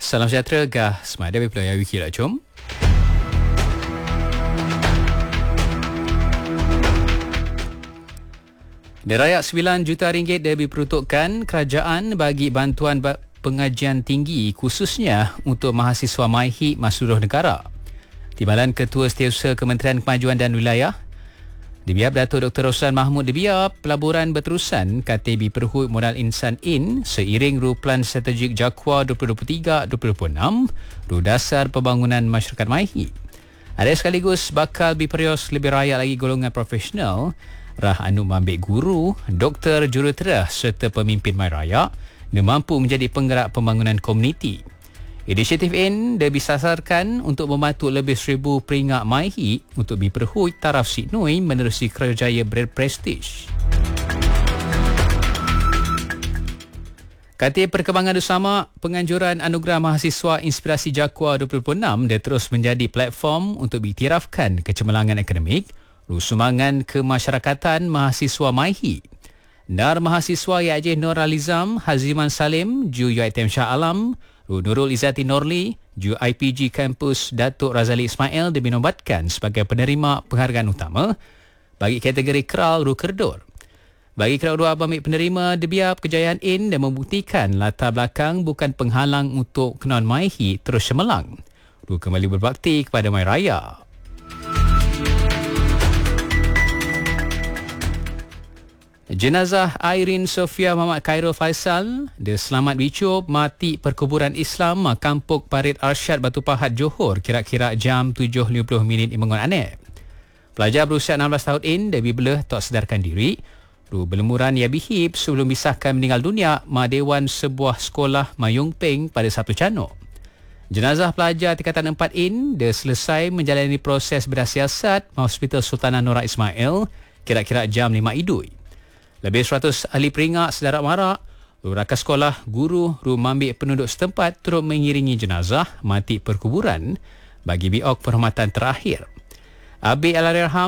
Salam sejahtera, gah semada Pulau Wiki lah, jom. Derayak RM9 juta diperuntukkan kerajaan bagi bantuan pengajian tinggi khususnya untuk mahasiswa MyHib seluruh negara. Timbalan Ketua Setiausaha Kementerian Kemajuan dan Wilayah Dibiab Datuk Dr. Roslan Mahmud Dibiab, pelaburan berterusan KTB Perhut Modal Insan IN seiring Plan Strategik Jakwa 2023-2026 dasar pembangunan masyarakat MyHib. Ada sekaligus bakal biperios lebih rakyat lagi golongan profesional rah anu mambik guru, doktor, jurutera serta pemimpin MyRaya yang mampu menjadi penggerak pembangunan komuniti. Inisiatif ini disasarkan untuk membantu lebih 1,000 peringak MyHib untuk diperhui taraf Sidnoi menerusi kerjaya berprestij. Katil perkembangan bersama penganjuran Anugerah Mahasiswa Inspirasi Jakwa 2026 dia terus menjadi platform untuk diiktirafkan kecemerlangan akademik, sumbangan kemasyarakatan mahasiswa MyHib. Dar mahasiswa Yajih Nur Alizam, Haziman Salim, Ju UiTM Shah Alam, Nurul Izzati Norli, Ju IPG Kampus Datuk Razali Ismail dinobatkan sebagai penerima penghargaan utama bagi kategori Kral Rukerdor. Bagi kedua abang penerima Dibiab kejayaan IN dan membuktikan latar belakang bukan penghalang untuk kenon MyHib terus cemerlang. Kembali berbakti kepada MyRaya. Jenazah Irene Sofia Muhammad Khairul Faisal dia selamat dicop mati perkuburan Islam Kampung Parit Arsyad Batu Pahat Johor kira-kira jam 7.50 Imengon Aneh. Pelajar berusia 16 tahun ini dia bila tak sedarkan diri berlemuran ia bihib sebelum disahkan meninggal dunia Dewan sebuah sekolah Mayung Peng pada Sabtu Canok. Jenazah pelajar tingkatan 4 ini dia selesai menjalani proses bedah siasat Hospital Sultanah Nora Ismail kira-kira jam 5 Idul. Lebih 100 ahli peringak sedarat marak, rakan sekolah, guru, mambik penduduk setempat turut mengiringi jenazah mati perkuburan bagi biok perkhidmatan terakhir. Abi Allahyarham